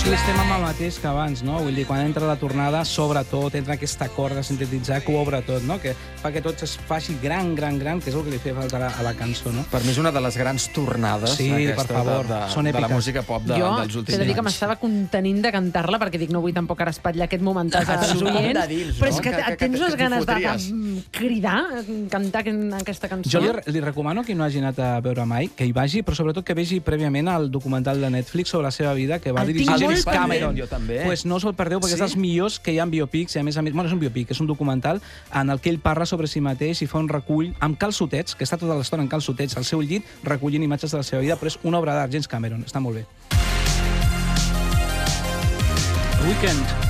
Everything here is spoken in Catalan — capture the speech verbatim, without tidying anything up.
Sí, estem amb el mateix que abans, no? Vull dir, quan entra la tornada, sobretot, entra aquest acord de sintetitzar que ho obre tot, no? Que fa que tot es faci gran, gran, gran, que és el que li feia falta a la, a la cançó, no? Per mi és una de les grans tornades sí, aquesta, per favor. de, Són de, de la èpiques. música pop de, jo, dels últims anys. Jo he de dir que anys. m'estava contenint de cantar-la, perquè dic, no vull tampoc ara espatllar aquest momentàs als Et surt com oients, de dins, però és no? que, Que- que- que tens que unes t'hi ganes de, fotries. de cridar, cantar aquesta cançó. Jo li, li recomano que no hagi anat a veure mai, que hi vagi, però sobretot que vegi prèviament el documental de Netflix sobre la seva vida, que va El dirigir tinc James molt Cameron. pendent, jo també. Pues no us el perdeu, perquè Sí? és dels millors que hi ha en biopics, i a més a més, bueno, és un biopic, és un documental en el que ell parla sobre si mateix i fa un recull amb calçotets, que està tota l'estona en calçotets al seu llit, recollint imatges de la seva vida, però és una obra d'art, James Cameron, està molt bé. Weekend.